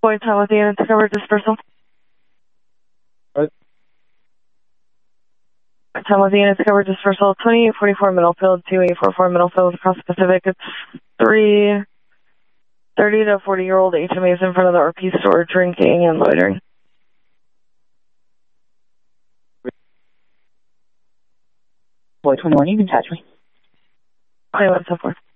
Boyd, time with the unit to cover dispersal. What? Time with the unit to cover dispersal. 2844 Middlefield, 2844 Middlefield across the Pacific. It's 3 30 to 40-year-old HMAs in front of the RP store drinking and loitering. Boy 21, you can touch me. 21, so forth.